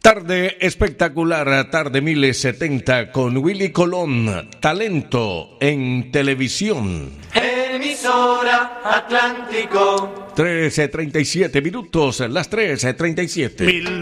Tarde espectacular, tarde 1070 con Willy Colón, talento en televisión. Emisora Atlántico. 13:37 minutos, las 13:37.